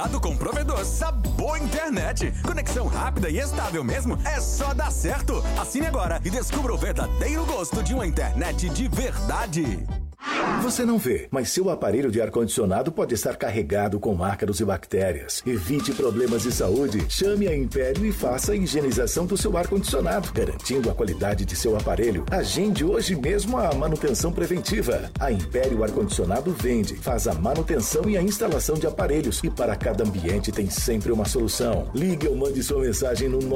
Conectado com o provedor Sabor Internet. Conexão rápida e estável mesmo, é só dar certo. Assine agora e descubra o verdadeiro gosto de uma internet de verdade. Você não vê, mas seu aparelho de ar-condicionado pode estar carregado com ácaros e bactérias. Evite problemas de saúde. Chame a Império e faça a higienização do seu ar-condicionado, garantindo a qualidade de seu aparelho. Agende hoje mesmo a manutenção preventiva. A Império Ar-Condicionado vende, faz a manutenção e a instalação de aparelhos. E para cada ambiente tem sempre uma solução. Ligue ou mande sua mensagem no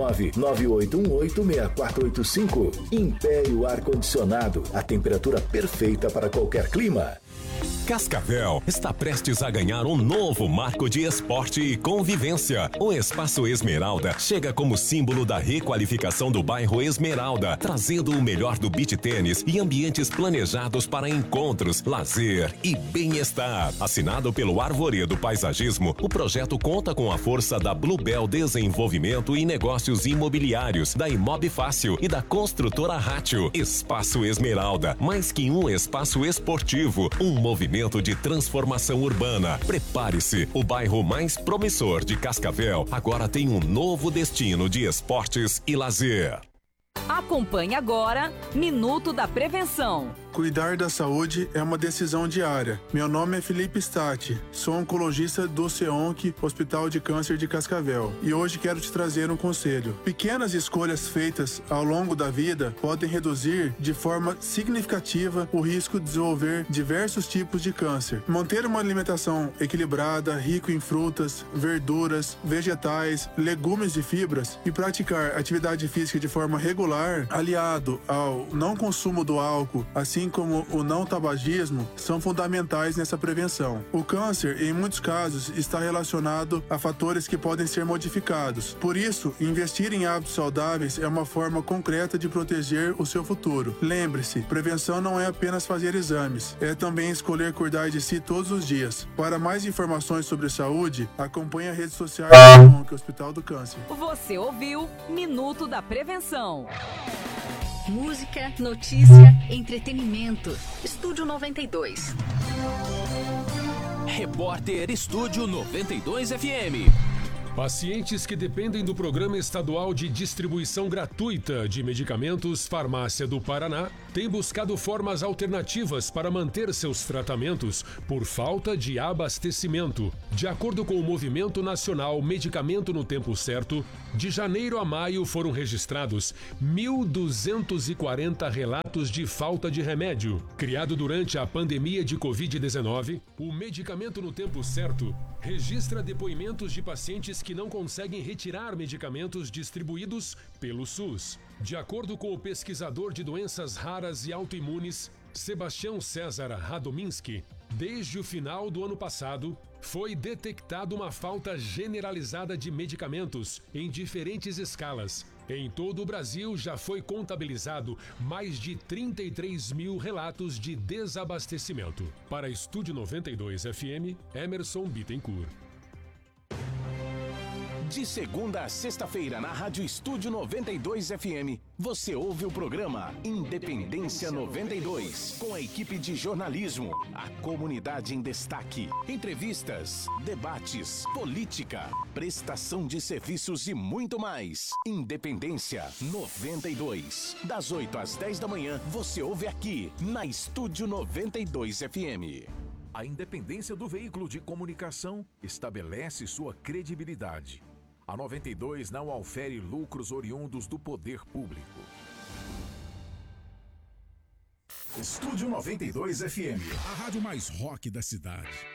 998186485. Império Ar-Condicionado, a temperatura perfeita para qualquer clima. Cascavel está prestes a ganhar um novo marco de esporte e convivência. O Espaço Esmeralda chega como símbolo da requalificação do bairro Esmeralda, trazendo o melhor do beach tênis e ambientes planejados para encontros, lazer e bem-estar. Assinado pelo Arvoredo Paisagismo, o projeto conta com a força da Bluebell Desenvolvimento e Negócios Imobiliários, da Imob Fácil e da construtora Rátio. Espaço Esmeralda, mais que um espaço esportivo, um movimento de transformação urbana. Prepare-se, o bairro mais promissor de Cascavel agora tem um novo destino de esportes e lazer. Acompanhe agora Minuto da Prevenção. Cuidar da saúde é uma decisão diária. Meu nome é Felipe Stati, sou oncologista do CEONC, Hospital de Câncer de Cascavel, e hoje quero te trazer um conselho. Pequenas escolhas feitas ao longo da vida podem reduzir de forma significativa o risco de desenvolver diversos tipos de câncer. Manter uma alimentação equilibrada, rica em frutas, verduras, vegetais, legumes e fibras e praticar atividade física de forma regular, aliado ao não consumo do álcool, assim como o não tabagismo, são fundamentais nessa prevenção. O câncer, em muitos casos, está relacionado a fatores que podem ser modificados. Por isso, investir em hábitos saudáveis é uma forma concreta de proteger o seu futuro. Lembre-se, prevenção não é apenas fazer exames, é também escolher cuidar de si todos os dias. Para mais informações sobre saúde, acompanhe as redes sociais do Hospital do Câncer. Você ouviu Minuto da Prevenção. Música, notícia, entretenimento. Estúdio 92. Repórter Estúdio 92 FM. Pacientes que dependem do Programa Estadual de Distribuição Gratuita de Medicamentos Farmácia do Paraná têm buscado formas alternativas para manter seus tratamentos por falta de abastecimento. De acordo com o Movimento Nacional Medicamento no Tempo Certo, de janeiro a maio foram registrados 1.240 relatos de falta de remédio. Criado durante a pandemia de Covid-19, o Medicamento no Tempo Certo registra depoimentos de pacientes que não conseguem retirar medicamentos distribuídos pelo SUS. De acordo com o pesquisador de doenças raras e autoimunes, Sebastião César Radominski, desde o final do ano passado, foi detectada uma falta generalizada de medicamentos em diferentes escalas. Em todo o Brasil já foi contabilizado mais de 33 mil relatos de desabastecimento. Para Estúdio 92 FM, Emerson Bittencourt. De segunda a sexta-feira na Rádio Estúdio 92 FM, você ouve o programa Independência 92, com a equipe de jornalismo, a comunidade em destaque, entrevistas, debates, política, prestação de serviços e muito mais. Independência 92, das 8 às 10 da manhã, você ouve aqui na Estúdio 92 FM. A independência do veículo de comunicação estabelece sua credibilidade. A 92 não aufere lucros oriundos do poder público. Estúdio 92 FM, a rádio mais rock da cidade.